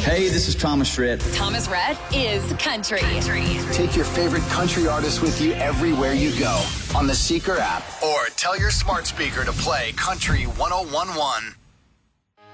Hey, this is Thomas Rhett. Thomas Rhett is country. Take your favorite country artist with you everywhere you go on the Seeker app or tell your smart speaker to play Country 101.1.